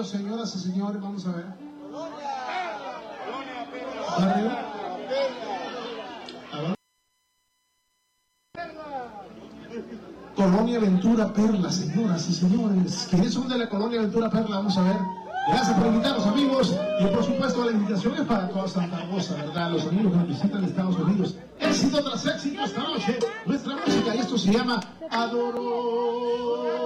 señoras y señores, vamos a ver. Barrio. Colonia Ventura Perla, señoras y señores. ¿Quiénes son de la Colonia Ventura Perla? Vamos a ver. Gracias por invitarnos, amigos. Y por supuesto, la invitación es para toda Santa Rosa, ¿verdad? Los amigos que nos visitan de Estados Unidos. Éxito tras éxito esta noche. Nuestra música, y esto se llama Adoro.